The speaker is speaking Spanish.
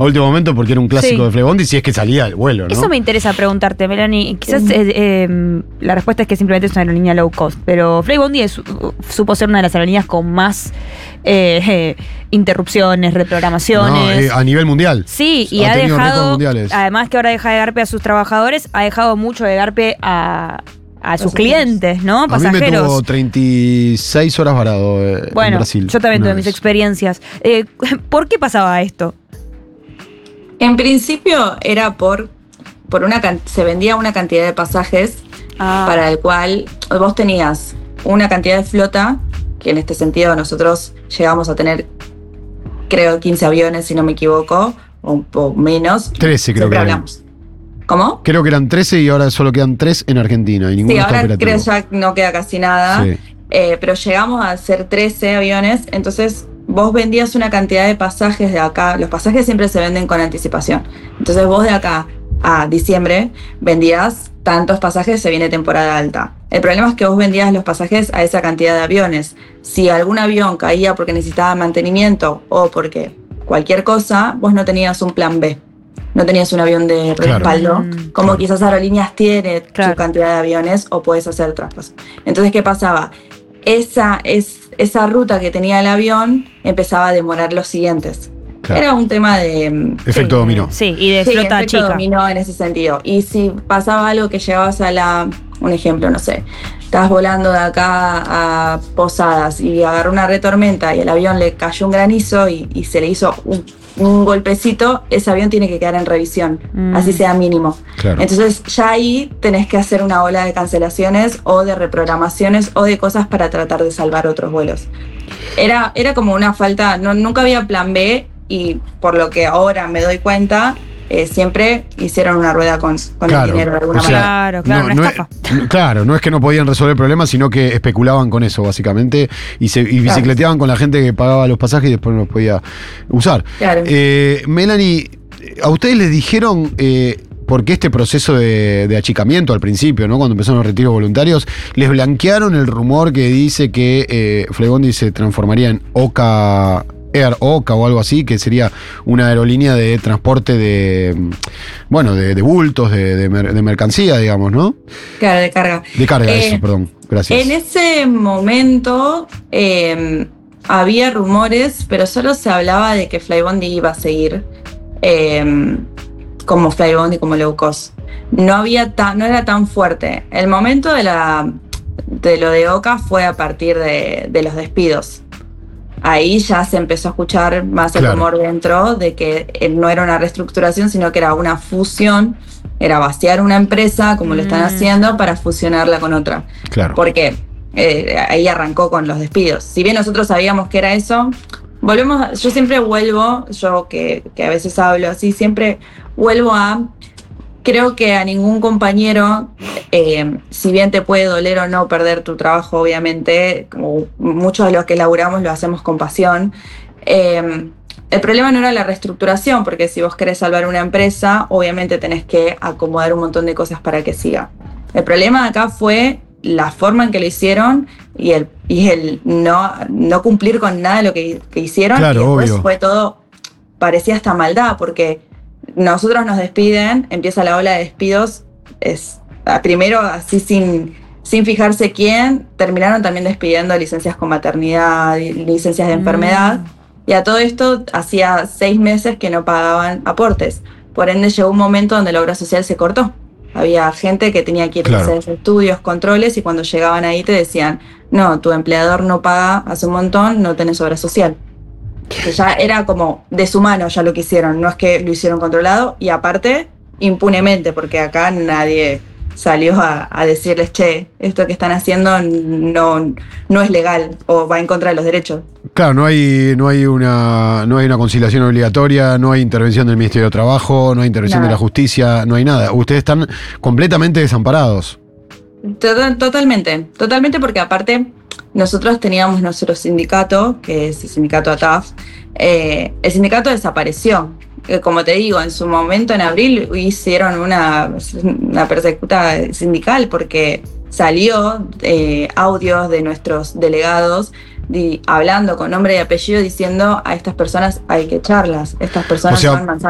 a último momento porque era un clásico de Flybondi, si es que salía el vuelo, ¿no? Eso me interesa preguntarte, Melanie. Quizás la respuesta es que simplemente es una aerolínea low cost, pero Flybondi supo ser una de las aerolíneas con más interrupciones, reprogramaciones. No, a nivel mundial. Sí, y ha dejado, además que ahora deja de garpe a sus trabajadores, ha dejado mucho de garpe a sus clientes, ¿no? Pasajeros. A mí me tuvo 36 horas varado en Brasil. Yo también tuve mis experiencias. ¿Por qué pasaba esto? En principio era se vendía una cantidad de pasajes para el cual vos tenías una cantidad de flota, que en este sentido nosotros llegamos a tener, creo, 15 aviones, si no me equivoco, o menos. 13 creo que hablamos. ¿Cómo? Creo que eran 13 y ahora solo quedan 3 en Argentina y ninguno está operativo. Sí, ahora creo ya no queda casi nada, pero llegamos a hacer 13 aviones, entonces vos vendías una cantidad de pasajes de acá, los pasajes siempre se venden con anticipación, entonces vos de acá a diciembre vendías tantos pasajes, se viene temporada alta. El problema es que vos vendías los pasajes a esa cantidad de aviones. Si algún avión caía porque necesitaba mantenimiento o porque cualquier cosa, vos no tenías un plan B. No tenías un avión de respaldo, como quizás Aerolíneas tiene su cantidad de aviones o puedes hacer traspaso. Entonces, ¿qué pasaba? Esa ruta que tenía el avión empezaba a demorar los siguientes. Claro. Era un tema de... efecto dominó. Sí, y de flota efecto chica. Dominó en ese sentido. Y si pasaba algo que llegabas un ejemplo, no sé, estabas volando de acá a Posadas y agarró una retormenta y el avión le cayó un granizo y se le hizo un golpecito, ese avión tiene que quedar en revisión, así sea mínimo. Claro. Entonces ya ahí tenés que hacer una ola de cancelaciones o de reprogramaciones o de cosas para tratar de salvar otros vuelos. Era como una falta, nunca había plan B y por lo que ahora me doy cuenta, siempre hicieron una rueda con el dinero de alguna manera. Claro, no es que no podían resolver el problema, sino que especulaban con eso, básicamente, y bicicleteaban con la gente que pagaba los pasajes y después no los podía usar. Claro. Melanie, ¿a ustedes les dijeron por qué este proceso de achicamiento al principio, ¿no? Cuando empezaron los retiros voluntarios, les blanquearon el rumor que dice que Flybondi se transformaría en Air Oca o algo así, que sería una aerolínea de transporte de bultos, de mercancía, digamos, ¿no? Claro, de carga. De carga, eso, perdón. Gracias. En ese momento había rumores, pero solo se hablaba de que Flybondi iba a seguir como Flybondi, como low cost. No era tan fuerte. El momento de lo de Oca fue a partir de los despidos. Ahí ya se empezó a escuchar más el rumor dentro de que no era una reestructuración, sino que era una fusión, era vaciar una empresa, como lo están haciendo, para fusionarla con otra. Claro. Porque ahí arrancó con los despidos. Si bien nosotros sabíamos que era eso, yo siempre vuelvo, yo que a veces hablo así, siempre vuelvo creo que a ningún compañero, si bien te puede doler o no perder tu trabajo, obviamente, como muchos de los que laburamos lo hacemos con pasión, el problema no era la reestructuración, porque si vos querés salvar una empresa, obviamente tenés que acomodar un montón de cosas para que siga. El problema acá fue la forma en que lo hicieron y el no cumplir con nada de lo que hicieron. Claro, y después obvio. fue todo, parecía hasta maldad, porque nosotros nos despiden, empieza la ola de despidos, primero así sin fijarse quién, terminaron también despidiendo licencias con maternidad, licencias de enfermedad, y a todo esto hacía 6 meses que no pagaban aportes. Por ende llegó un momento donde la obra social se cortó. Había gente que tenía que ir a hacer estudios, controles, y cuando llegaban ahí te decían, no, tu empleador no paga hace un montón, no tenés obra social. Que ya era como deshumano ya lo que hicieron, no es que lo hicieron controlado y aparte impunemente, porque acá nadie salió a decirles, che, esto que están haciendo no es legal o va en contra de los derechos. Claro, no hay una conciliación obligatoria, no hay intervención del Ministerio de Trabajo, no hay intervención de la justicia, no hay nada. Ustedes están completamente desamparados. Totalmente, porque aparte nosotros teníamos nuestro sindicato, que es el sindicato ATAF. El sindicato desapareció. Como te digo, en su momento, en abril, hicieron una persecuta sindical porque salió audios de nuestros delegados hablando con nombre y apellido diciendo a estas personas hay que echarlas. Estas personas son manzanas